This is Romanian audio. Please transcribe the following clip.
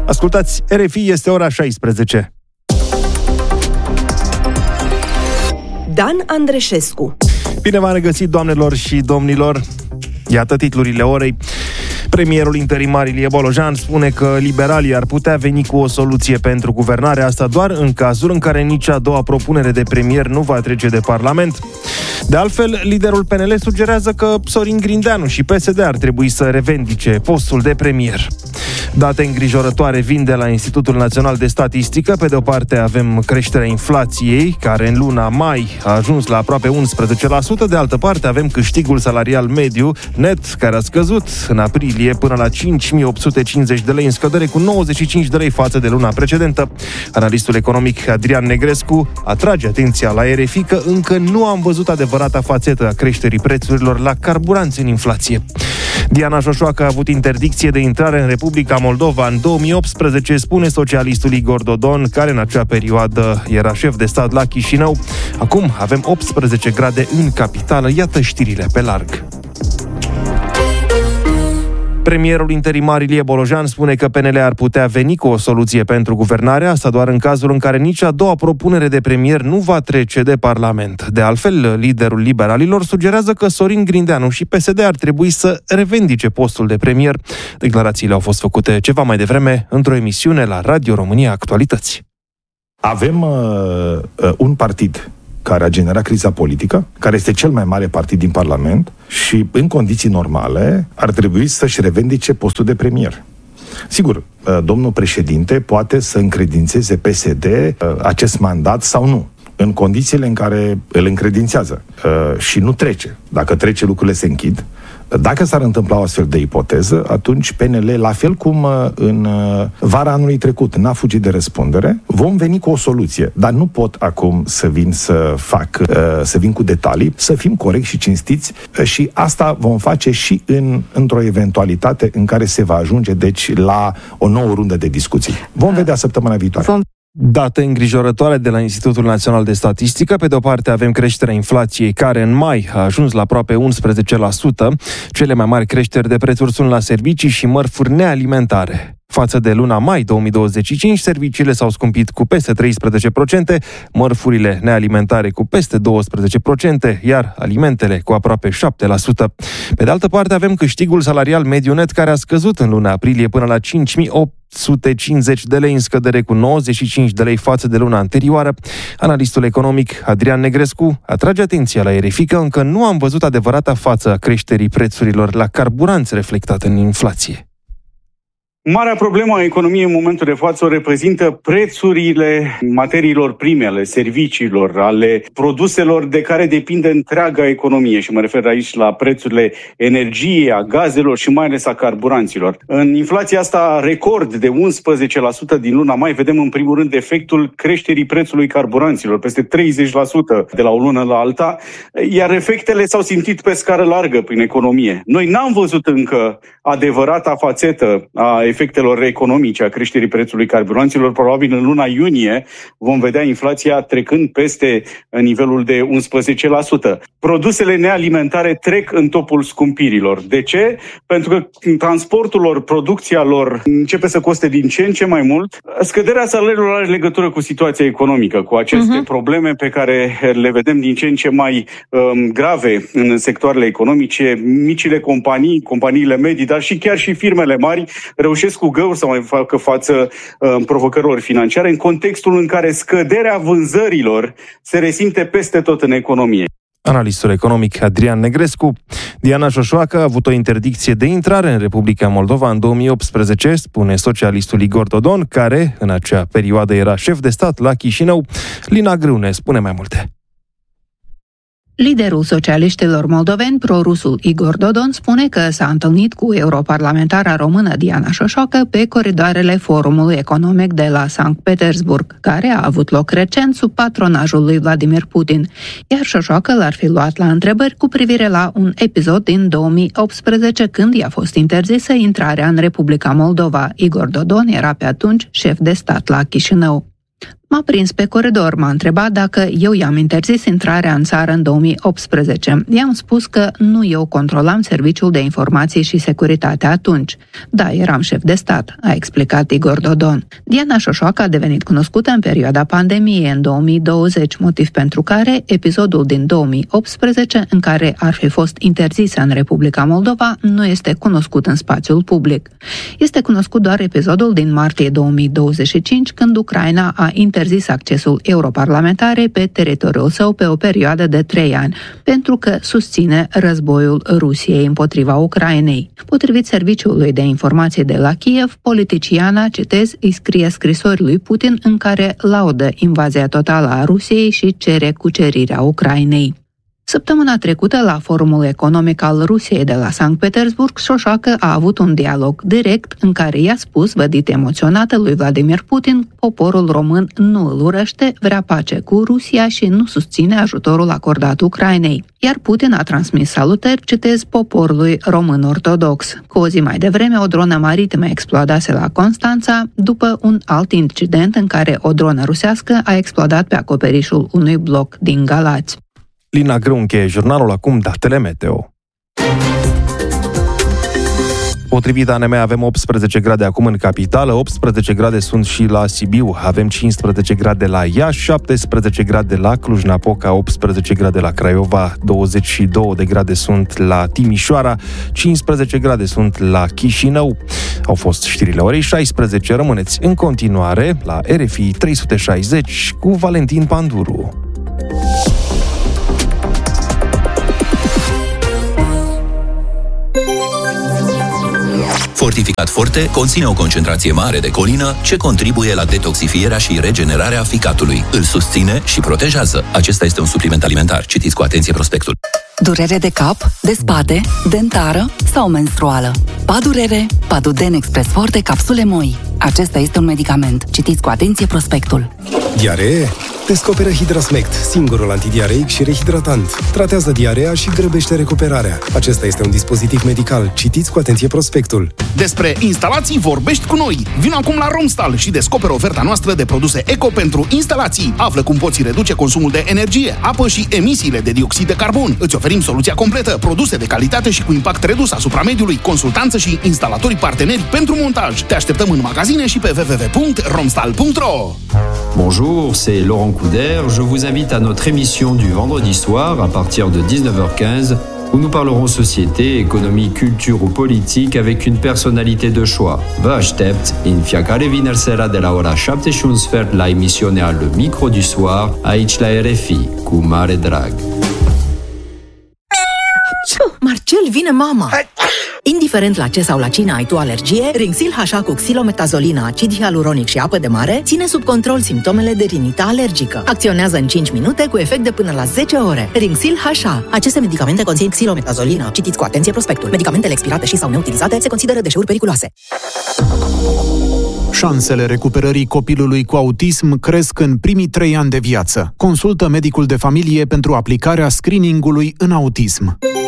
Ascultați, RFI, este ora 16. Dan Andreșescu. Bine v-am regăsit, doamnelor și domnilor. Iată titlurile orei. Premierul interimar Ilie Bolojan spune că liberalii ar putea veni cu o soluție pentru guvernare, asta doar în cazul în care nici a doua propunere de premier nu va trece de Parlament. De altfel, liderul PNL sugerează că Sorin Grindeanu și PSD ar trebui să revendice postul de premier. Date îngrijorătoare vin de la Institutul Național de Statistică. Pe de o parte avem creșterea inflației, care în luna mai a ajuns la aproape 11%, de altă parte avem câștigul salarial mediu net, care a scăzut în aprilie până la 5.850 de lei, în scădere cu 95 de lei față de luna precedentă. Analistul economic Adrian Negrescu atrage atenția la RFI că încă nu am văzut adevărata fațetă a creșterii prețurilor la carburanți în inflație. Diana Șoșoacă a avut interdicție de intrare în Republica Moldova în 2018, spune socialistul Igor Dodon, care în acea perioadă era șef de stat la Chișinău. Acum avem 18 grade în capitală. Iată știrile pe larg. Premierul interimar Ilie Bolojan spune că PNL ar putea veni cu o soluție pentru guvernare, asta doar în cazul în care nici a doua propunere de premier nu va trece de Parlament. De altfel, liderul liberalilor sugerează că Sorin Grindeanu și PSD ar trebui să revendice postul de premier. Declarațiile au fost făcute ceva mai devreme într-o emisiune la Radio România Actualități. Avem un partid care a generat criza politică, care este cel mai mare partid din Parlament și, în condiții normale, ar trebui să-și revendice postul de premier. Sigur, domnul președinte poate să încredințeze PSD acest mandat sau nu, în condițiile în care îl încredințează și nu trece. Dacă trece, lucrurile se închid. Dacă s-ar întâmpla o astfel de ipoteză, atunci PNL, la fel cum în vara anului trecut n-a fugit de răspundere, vom veni cu o soluție. Dar nu pot acum să vin cu detalii, să fim corecți și cinstiți și asta vom face și într-o eventualitate în care se va ajunge, deci, la o nouă rundă de discuții. Vom vedea săptămâna viitoare. Date îngrijorătoare de la Institutul Național de Statistică. Pe de o parte avem creșterea inflației, care în mai a ajuns la aproape 11%. Cele mai mari creșteri de prețuri sunt la servicii și mărfuri nealimentare. Față de luna mai 2025, serviciile s-au scumpit cu peste 13%, mărfurile nealimentare cu peste 12%, iar alimentele cu aproape 7%. Pe de altă parte, avem câștigul salarial mediu net, care a scăzut în luna aprilie până la 5.850 de lei, în scădere cu 95 de lei față de luna anterioară. Analistul economic Adrian Negrescu atrage atenția la RFI că încă nu am văzut adevărata față a creșterii prețurilor la carburanți reflectată în inflație. Marea problemă a economiei în momentul de față o reprezintă prețurile materiilor prime, ale serviciilor, ale produselor de care depinde întreaga economie și mă refer aici la prețurile energiei, a gazelor și mai ales a carburanților. În inflația asta record de 11% din luna mai vedem în primul rând efectul creșterii prețului carburanților, peste 30% de la o lună la alta, iar efectele s-au simțit pe scară largă prin economie. Noi n-am văzut încă adevărata fațetă a efectelor economice a creșterii prețului carburanților. Probabil în luna iunie vom vedea inflația trecând peste nivelul de 11%. Produsele nealimentare trec în topul scumpirilor. De ce? Pentru că transportul lor, producția lor începe să coste din ce în ce mai mult. Scăderea salariilor are legătură cu situația economică, cu aceste probleme pe care le vedem din ce în ce mai grave în sectoarele economice. Micile companii, companiile medii, dar și chiar și firmele mari reușesc cu greu să mai facă față provocărilor financiare în contextul în care scăderea vânzărilor se resimte peste tot în economie. Analistul economic Adrian Negrescu. Diana Șoșoacă a avut o interdicție de intrare în Republica Moldova în 2018, spune socialistul Igor Dodon, care în acea perioadă era șef de stat la Chișinău. Lina Grâu ne spune mai multe. Liderul socialiștilor moldoveni, pro-rusul Igor Dodon, spune că s-a întâlnit cu europarlamentara română Diana Șoșoacă pe coridoarele Forumului Economic de la Sankt Petersburg, care a avut loc recent sub patronajul lui Vladimir Putin, iar Șoșoacă l-ar fi luat la întrebări cu privire la un episod din 2018, când i-a fost interzisă intrarea în Republica Moldova. Igor Dodon era pe atunci șef de stat la Chișinău. M-a prins pe coridor, m-a întrebat dacă eu i-am interzis intrarea în țară în 2018. I-am spus că nu eu controlam Serviciul de Informații și Securitate atunci. Da, eram șef de stat, a explicat Igor Dodon. Diana Șoșoacă a devenit cunoscută în perioada pandemiei în 2020, motiv pentru care episodul din 2018, în care ar fi fost interzisă în Republica Moldova, nu este cunoscut în spațiul public. Este cunoscut doar episodul din martie 2025, când Ucraina a interzis accesul europarlamentare pe teritoriul său pe o perioadă de 3 ani, pentru că susține războiul Rusiei împotriva Ucrainei. Potrivit Serviciului de Informație de la Kiev, politiciana, citez, îi scrie scrisori lui Putin în care laudă invazia totală a Rusiei și cere cucerirea Ucrainei. Săptămâna trecută, la Forumul Economic al Rusiei de la Sankt Petersburg, Șoșoacă a avut un dialog direct în care i-a spus, vădit emoționată, lui Vladimir Putin, poporul român nu îl urăște, vrea pace cu Rusia și nu susține ajutorul acordat Ucrainei. Iar Putin a transmis salutări, citez, poporului român ortodox. Cu o zi mai devreme, o dronă maritimă explodase la Constanța, după un alt incident în care o dronă rusească a explodat pe acoperișul unui bloc din Galați. Lina Grâu încheie jurnalul, acum datele meteo. Potrivit ANM avem 18 grade acum în capitală, 18 grade sunt și la Sibiu, avem 15 grade la Iași, 17 grade la Cluj-Napoca, 18 grade la Craiova, 22 de grade sunt la Timișoara, 15 grade sunt la Chișinău. Au fost știrile orei 16, rămâneți în continuare la RFI 360 cu Valentin Panduru. Fortificat Forte conține o concentrație mare de colină ce contribuie la detoxifierea și regenerarea ficatului. Îl susține și protejează. Acesta este un supliment alimentar. Citiți cu atenție prospectul. Durere de cap, de spate, dentară sau menstruală. Padurere, Paduden Express Forte capsule moi. Acesta este un medicament. Citiți cu atenție prospectul. Diaree? Descoperă Hidrasmect, singurul antidiareic și rehidratant. Tratează diarea și grăbește recuperarea. Acesta este un dispozitiv medical. Citiți cu atenție prospectul. Despre instalații vorbești cu noi. Vino acum la Romstal și descoperă oferta noastră de produse eco pentru instalații. Află cum poți reduce consumul de energie, apă și emisiile de dioxid de carbon. Îți oferim soluția completă, produse de calitate și cu impact redus asupra mediului, consultanță și instalatorii parteneri pentru montaj. Te așteptăm în magazine și pe www.romstal.ro. Bonjour, c'est Laurent Couder. Je vous invite à notre émission du vendredi soir à partir de 19h15 où nous parlerons société, économie, culture ou politique avec une personnalité de choix. Vă aștept în fiecare vineri seara de la ora 7:15 la emisiunea Le Micro du Soir aici la RFI, cu mare drag. Marcel, vine mama! Indiferent la ce sau la cine ai tu alergie, Rinxil HA cu xilometazolina, acid hialuronic și apă de mare ține sub control simptomele de rinită alergică. Acționează în 5 minute cu efect de până la 10 ore. Rinxil HA. Aceste medicamente conțin xilometazolina. Citiți cu atenție prospectul. Medicamentele expirate și sau neutilizate se consideră deșeuri periculoase. Șansele recuperării copilului cu autism cresc în primii 3 ani de viață. Consultă medicul de familie pentru aplicarea screeningului în autism.